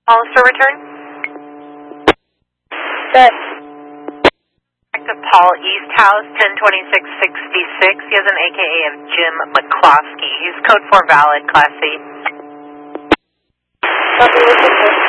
Calls for return? Set. Back to Paul Easthouse, 102666. He has an AKA of Jim McCloskey. He's code 4 valid, Class C. Copy,